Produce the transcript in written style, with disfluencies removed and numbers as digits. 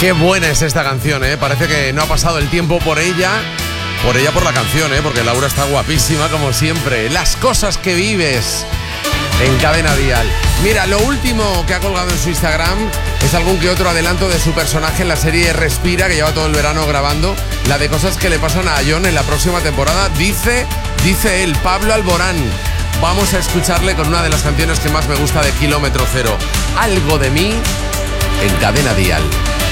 Qué buena es esta canción, ¿eh? Parece que no ha pasado el tiempo por ella por la canción, ¿eh? Porque Laura está guapísima como siempre. Las cosas que vives en Cadena Dial. Mira, lo último que ha colgado en su Instagram es algún que otro adelanto de su personaje en la serie Respira, que lleva todo el verano grabando, la de cosas que le pasan a Jon en la próxima temporada. Dice él, Pablo Alborán. Vamos a escucharle con una de las canciones que más me gusta de Kilómetro Cero. Algo de mí en Cadena Dial.